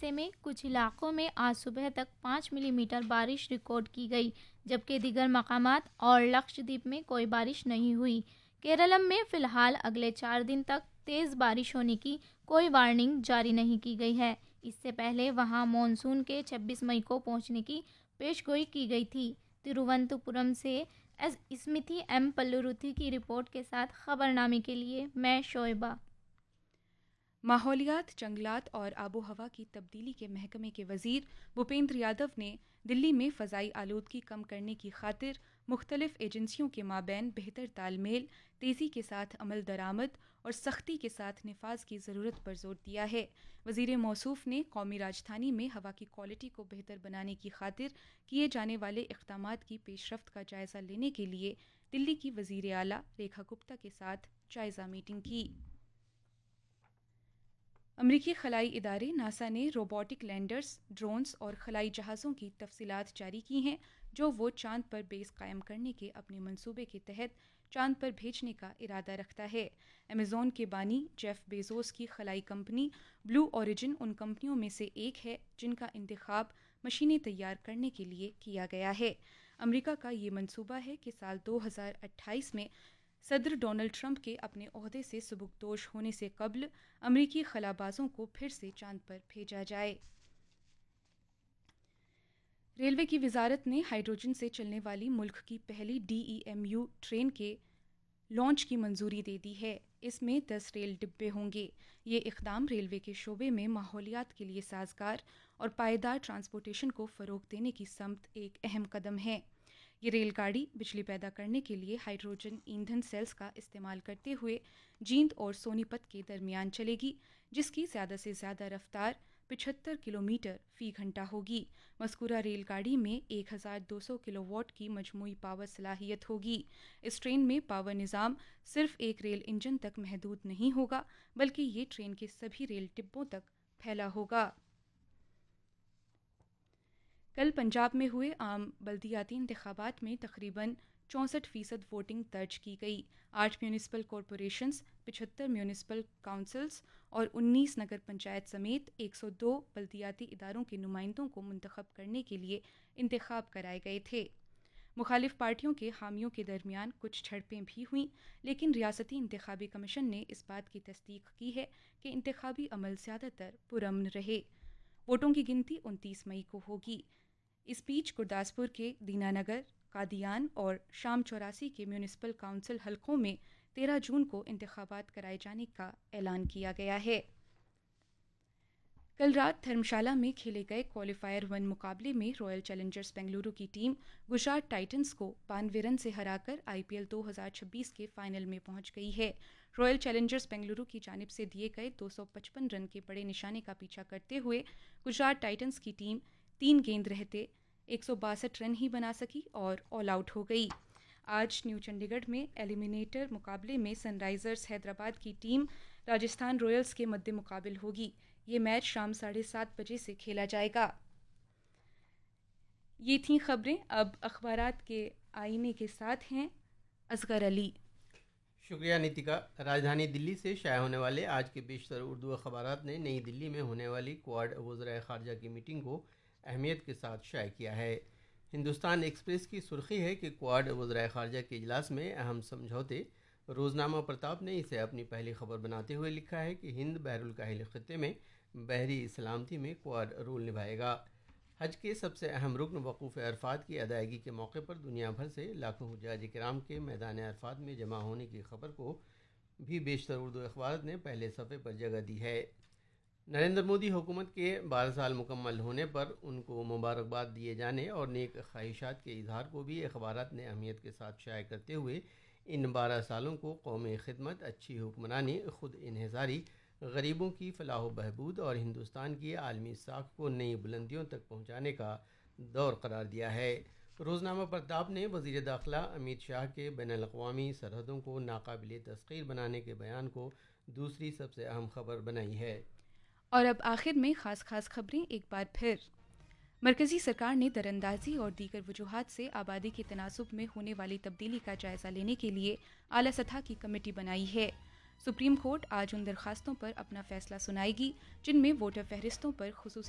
حادثے میں کچھ علاقوں میں آج صبح تک 5 ملی میٹر بارش ریکارڈ کی گئی، جبکہ دیگر مقامات اور لکشدیپ میں کوئی بارش نہیں ہوئی۔ کیرالم میں فی الحال اگلے 4 دن تک تیز بارش ہونے کی کوئی وارننگ جاری نہیں کی گئی ہے۔ اس سے پہلے وہاں مانسون کے 26 مئی کو پہنچنے کی پیش گوئی کی گئی تھی۔ ترووننتپورم سے اسمتھی ایم پلوروتھی کی رپورٹ کے ساتھ خبرنامے کے لیے میں شعیبہ۔ ماحولیات، جنگلات اور آب و ہوا کی تبدیلی کے محکمے کے وزیر بھوپیندر یادو نے دلی میں فضائی آلودگی کم کرنے کی خاطر مختلف ایجنسیوں کے مابین بہتر تال میل، تیزی کے ساتھ عمل درآمد اور سختی کے ساتھ نفاذ کی ضرورت پر زور دیا ہے۔ وزیر موصوف نے قومی راجدھانی میں ہوا کی کوالٹی کو بہتر بنانے کی خاطر کیے جانے والے اقدامات کی پیش رفت کا جائزہ لینے کے لیے دلی کی وزیر اعلیٰ ریکھا گپتا کے ساتھ جائزہ میٹنگ کی۔ امریکی خلائی ادارے ناسا نے روبوٹک لینڈرز، ڈرونز اور خلائی جہازوں کی تفصیلات جاری کی ہیں جو وہ چاند پر بیس قائم کرنے کے اپنے منصوبے کے تحت چاند پر بھیجنے کا ارادہ رکھتا ہے۔ ایمیزون کے بانی جیف بیزوس کی خلائی کمپنی بلو اوریجن ان کمپنیوں میں سے ایک ہے جن کا انتخاب مشینیں تیار کرنے کے لیے کیا گیا ہے۔ امریکہ کا یہ منصوبہ ہے کہ سال 2028 میں صدر ڈونلڈ ٹرمپ کے اپنے عہدے سے سبکدوش ہونے سے قبل امریکی خلا بازوں کو پھر سے چاند پر بھیجا جائے۔ ریلوے کی وزارت نے ہائیڈروجن سے چلنے والی ملک کی پہلی DEMU ٹرین کے لانچ کی منظوری دے دی ہے۔ اس میں 10 ریل ڈبے ہوں گے۔ یہ اقدام ریلوے کے شعبے میں ماحولیات کے لیے سازگار اور پائیدار ٹرانسپورٹیشن کو فروغ دینے کی سمت ایک اہم قدم ہے۔ یہ ریل گاڑی بجلی پیدا کرنے کے لیے ہائیڈروجن ایندھن سیلز کا استعمال کرتے ہوئے جیند اور سونی پت کے درمیان چلے گی، جس کی زیادہ سے زیادہ رفتار 75 کلومیٹر فی گھنٹہ ہوگی۔ مذکورہ ریل گاڑی میں 1200 کلو واٹ کی مجموعی پاور صلاحیت ہوگی۔ اس ٹرین میں پاور نظام صرف ایک ریل انجن تک محدود نہیں ہوگا بلکہ یہ ٹرین کے سبھی ریل ڈبوں تک پھیلا ہوگا۔ کل پنجاب میں ہوئے عام بلدیاتی انتخابات میں تقریباً 64% ووٹنگ درج کی گئی۔ 8 میونسپل کارپوریشنز، 75 میونسپل کونسلز اور 19 نگر پنچایت سمیت 102 بلدیاتی اداروں کے نمائندوں کو منتخب کرنے کے لیے انتخاب کرائے گئے تھے۔ مخالف پارٹیوں کے حامیوں کے درمیان کچھ جھڑپیں بھی ہوئیں، لیکن ریاستی انتخابی کمیشن نے اس بات کی تصدیق کی ہے کہ انتخابی عمل زیادہ تر پرامن رہے۔ ووٹوں کی گنتی 29 مئی کو ہوگی۔ اس بیچ گرداسپور کے دینا نگر، قادیان اور شام 84 کے میونسپل کونسل حلقوں میں 13 جون کو انتخابات کرائے جانے کا اعلان کیا گیا ہے۔ کل رات دھرمشالہ میں کھیلے گئے کوالیفائر 1 مقابلے میں رائل چیلنجرز بنگلورو کی ٹیم گجرات ٹائٹنز کو 92 رن سے ہرا کر IPL 2026 کے فائنل میں پہنچ گئی ہے۔ رائل چیلنجرز بنگلورو کی جانب سے دیے گئے 255 رن کے بڑے نشانے کا پیچھا کرتے ہوئے گجرات ٹائٹنز کی ٹیم 3 گیند رہتے 162 رن ہی بنا سکی اور آل آؤٹ ہو گئی۔ آج نیو چنڈی گڑھ میں ایلیمینیٹر مقابلے میں سن رائزرز حیدرآباد کی ٹیم راجستھان رائلز کے مد مقابل ہوگی۔ یہ میچ شام 7:30 بجے سے کھیلا جائے گا۔ یہ تھیں خبریں۔ اب اخبارات کے آئینے کے ساتھ ہیں اصغر علی۔ شکریہ نیتیکا۔ راجدھانی دلی سے شائع ہونے والے آج کے بیشتر اردو اخبارات نے نئی دلی میں ہونے والی کوآڈ وزرائے خارجہ کی میٹنگ کو اہمیت کے ساتھ شائع کیا ہے۔ ہندوستان ایکسپریس کی سرخی ہے کہ کوآڈ وزرائے خارجہ کے اجلاس میں اہم سمجھوتے۔ روزنامہ پرتاپ نے اسے اپنی پہلی خبر بناتے ہوئے لکھا ہے کہ ہند بحر الکاہل خطے میں بحری سلامتی میں کوآڈ رول نبھائے گا۔ حج کے سب سے اہم رکن وقوف عرفات کی ادائیگی کے موقع پر دنیا بھر سے لاکھوں حجاج کرام کے میدان عرفات میں جمع ہونے کی خبر کو بھی بیشتر اردو اخبارات نے پہلے صفحے پر جگہ دی ہے۔ نریندر مودی حکومت کے 12 سال مکمل ہونے پر ان کو مبارکباد دیے جانے اور نیک خواہشات کے اظہار کو بھی اخبارات نے اہمیت کے ساتھ شائع کرتے ہوئے ان 12 سالوں کو قومی خدمت، اچھی حکمرانی، خود انحصاری، غریبوں کی فلاح و بہبود اور ہندوستان کی عالمی ساکھ کو نئی بلندیوں تک پہنچانے کا دور قرار دیا ہے۔ روزنامہ پرتاپ نے وزیر داخلہ امیت شاہ کے بین الاقوامی سرحدوں کو ناقابل تسخیر بنانے کے بیان کو دوسری سب سے اہم خبر بنائی ہے۔ اور اب آخر میں خاص خبریں ایک بار پھر۔ مرکزی سرکار نے دراندازی اور دیگر وجوہات سے آبادی کے تناسب میں ہونے والی تبدیلی کا جائزہ لینے کے لیے اعلیٰ سطح کی کمیٹی بنائی ہے۔ سپریم کورٹ آج ان درخواستوں پر اپنا فیصلہ سنائے گی جن میں ووٹر فہرستوں پر خصوصی